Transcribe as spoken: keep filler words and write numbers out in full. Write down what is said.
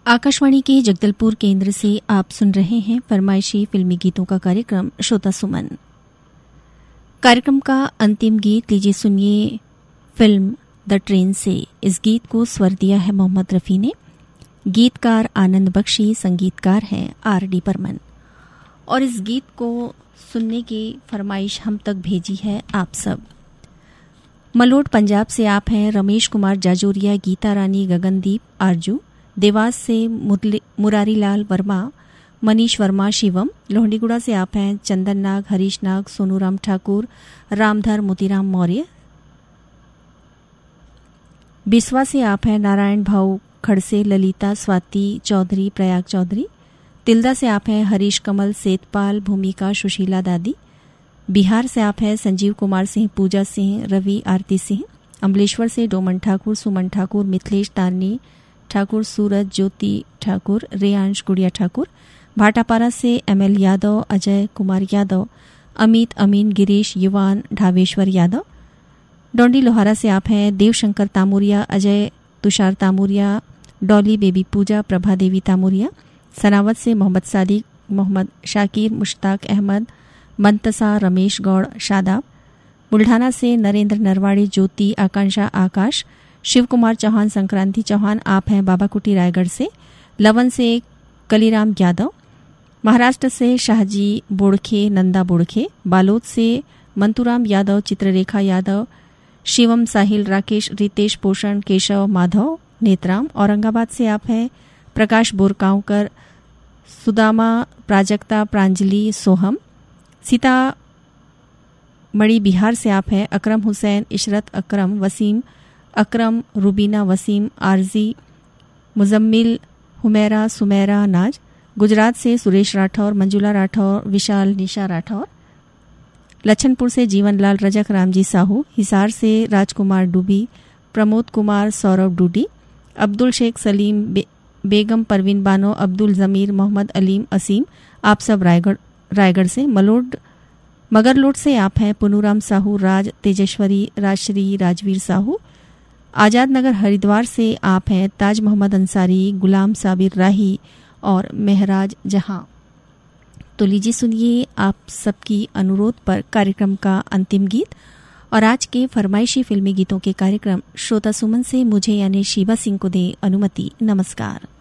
आकाशवाणी के जगदलपुर केंद्र से आप सुन रहे हैं फरमाइशी फिल्मी गीतों का कार्यक्रम श्रोता सुमन। कार्यक्रम का अंतिम गीत लीजिए सुनिए फिल्म द ट्रेन से। इस गीत को स्वर दिया है मोहम्मद रफ़ी ने, गीतकार आनंद बख्शी, संगीतकार हैं आर डी बर्मन। और इस गीत को सुनने की फरमाइश हम तक भेजी है आप सब। मलोट पंजाब से आप हैं रमेश कुमार जाजोरिया, गीता रानी, गगनदीप आरजू। देवास से मुरारी लाल वर्मा, मनीष वर्मा, शिवम। लोहंडीगुड़ा से आप हैं चंदन नाग, हरीश नाग, सोनूराम ठाकुर, रामधर, मोतीराम मौर्य। बिस्वा से आप हैं नारायण भाऊ खड़से, ललिता, स्वाति चौधरी, प्रयाग चौधरी। तिल्दा से आप हैं हरीश कमल, सेतपाल, भूमिका, सुशीला दादी। बिहार से आप हैं संजीव कुमार सिंह, पूजा सिंह, रवि, आरती सिंह। अमलेश्वर से डोमन ठाकुर, सुमन ठाकुर, मिथिलेश, तारनी ठाकुर, सूरज, ज्योति ठाकुर, रेयांश, गुड़िया ठाकुर। भाटापारा से एम एल यादव, अजय कुमार यादव, अमित, अमीन, गिरीश, युवान, ढावेश्वर यादव। डोंडी लोहारा से आप हैं देवशंकर तामुरिया, अजय, तुषार तामुरिया, डॉली, बेबी पूजा, प्रभा देवी तामुरिया। सनावत से मोहम्मद सादिक, मोहम्मद शाकिर, मुश्ताक अहमद, मंतसा, रमेश गौड़, शादाब। बुल्ढाना से नरेंद्र नरवाड़ी, ज्योति, आकांक्षा, आकाश, शिव कुमार चौहान, संक्रांति चौहान। आप हैं बाबाकुटी रायगढ़ से। लवन से कलीराम यादव। महाराष्ट्र से शाहजी बोड़खे, नंदा बोड़खे। बालोद से मंतूराम यादव, चित्ररेखा यादव, शिवम, साहिल, राकेश, रितेश, पोषण, केशव, माधव, नेत्राम। औरंगाबाद से आप हैं प्रकाश बोरकांवकर, सुदामा, प्राजक्ता, प्रांजलि, सोहम। सीतामढ़ी बिहार से आप हैं अकरम हुसैन, इशरत अकरम, वसीम अकरम, रुबीना, वसीम, आरजी, मुजम्मिल, हुमैरा, सुमैरा, नाज। गुजरात से सुरेश राठौर, मंजुला राठौर, विशाल, निशा राठौर। लच्छनपुर से जीवनलाल, रजक, रामजी साहू। हिसार से राजकुमार डूबी, प्रमोद कुमार, सौरभ डूडी। अब्दुल शेख, सलीम, बे, बेगम परवीन बानो, अब्दुल जमीर, मोहम्मद अलीम, असीम। आप सब रायगढ़ रायगढ़ से। मलोड मगरलोड से आप हैं पुनूराम साहू, राज, तेजेश्वरी, राजश्री, राजवीर साहू। आजाद नगर हरिद्वार से आप हैं ताज मोहम्मद अंसारी, गुलाम साबिर राही और मेहराज जहां। तो लीजिए सुनिए आप सबकी अनुरोध पर कार्यक्रम का अंतिम गीत। और आज के फरमाइशी फिल्मी गीतों के कार्यक्रम श्रोता सुमन से मुझे यानी शीबा सिंह को दे अनुमति। नमस्कार।